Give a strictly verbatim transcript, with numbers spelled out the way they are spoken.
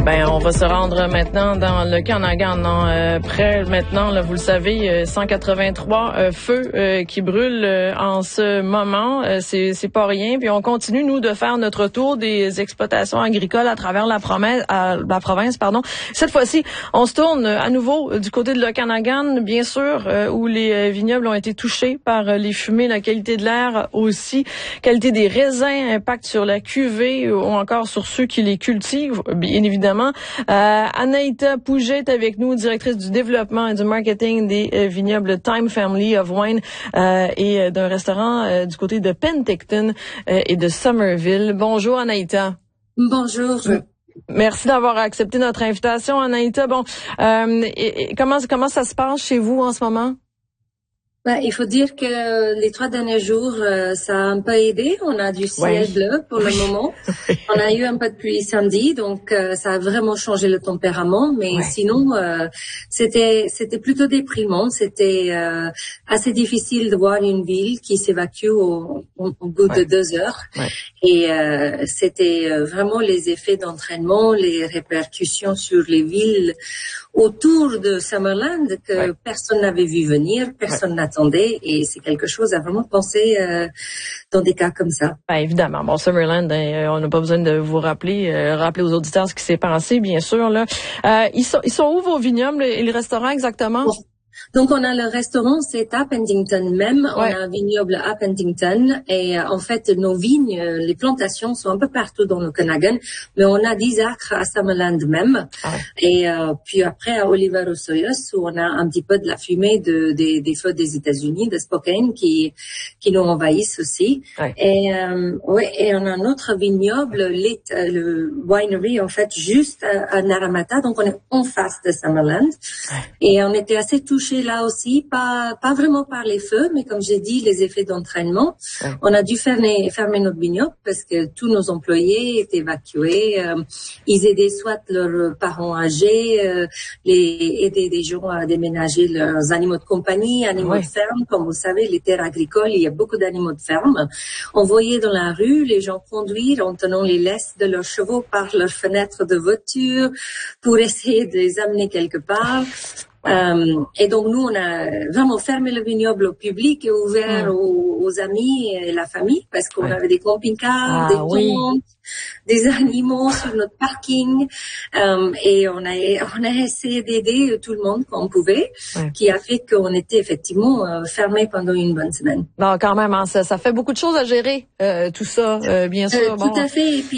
Ben, on va se rendre maintenant dans le Okanagan. Non, euh, près maintenant, là, vous le savez, cent quatre-vingt-trois euh, feux euh, qui brûlent euh, en ce moment. Euh, c'est, c'est pas rien. Puis on continue, nous, de faire notre tour des exploitations agricoles à travers la province. À, la province, pardon. Cette fois-ci, on se tourne à nouveau du côté de l'Okanagan, bien sûr, euh, où les vignobles ont été touchés par les fumées, la qualité de l'air aussi, qualité des raisins, impact sur la cuvée ou encore sur ceux qui les cultivent, bien évidemment. Euh, Anaïta Pouget est avec nous, directrice du développement et du marketing des euh, vignobles Time Family of Wine euh, et euh, d'un restaurant euh, du côté de Penticton euh, et de Somerville. Bonjour Anaïta. Bonjour. Merci d'avoir accepté notre invitation, Anaïta. Bon, euh, et, et comment comment ça se passe chez vous en ce moment? Ben, il faut dire que les trois derniers jours, euh, ça a un peu aidé. On a du ciel oui. bleu pour oui. le moment. On a eu un peu de pluie samedi, donc euh, ça a vraiment changé le tempérament. Mais oui. sinon, euh, c'était c'était plutôt déprimant. C'était euh, assez difficile de voir une ville qui s'évacue au, au, au bout oui. de deux heures. Oui. Et euh, c'était vraiment les effets d'entraînement, les répercussions sur les villes autour de Summerland que oui. personne n'avait vu venir, personne oui. n'attendait, et c'est quelque chose à vraiment penser euh, dans des cas comme ça. Ben, évidemment. Bon, Summerland, hein, on n'a pas besoin de vous rappeler, euh, rappeler aux auditeurs ce qui s'est passé, bien sûr. Là, euh, ils sont, ils sont où vos vignobles et les restaurants exactement? Bon. Donc, on a le restaurant, c'est à Penticton même. Ouais. On a un vignoble à Penticton. Et euh, en fait, nos vignes, euh, les plantations sont un peu partout dans le Okanagan. Mais on a dix acres à Summerland même. Ah ouais. Et euh, puis après, à Oliver-Osoyoos, où on a un petit peu de la fumée de, des, des feux des États-Unis, de Spokane, qui, qui nous envahissent aussi. Ouais. Et, euh, ouais, et on a un autre vignoble, le, le winery, en fait, juste à, à Naramata. Donc, on est en face de Summerland. Ouais. Et on était assez touchés là aussi, pas pas vraiment par les feux, mais comme j'ai dit, les effets d'entraînement. Ouais. On a dû fermer fermer notre vignoble parce que tous nos employés étaient évacués. Euh, ils aidaient soit leurs parents âgés, euh, les aider des gens à déménager leurs animaux de compagnie, animaux ouais. de ferme. Comme vous savez, les terres agricoles, il y a beaucoup d'animaux de ferme. On voyait dans la rue les gens conduire en tenant les laisses de leurs chevaux par leurs fenêtres de voiture pour essayer de les amener quelque part. Euh, et donc nous, on a vraiment fermé le vignoble au public et ouvert mmh. aux, aux amis et la famille parce qu'on ouais. avait des camping-cars, ah, des oui. tentes, des animaux sur notre parking. Euh, et on a, on a essayé d'aider tout le monde qu'on pouvait, ouais. qui a fait qu'on était effectivement euh, fermé pendant une bonne semaine. Non, quand même, hein, ça, ça fait beaucoup de choses à gérer, euh, tout ça, euh, bien sûr. Euh, bon. Tout à fait. Et puis,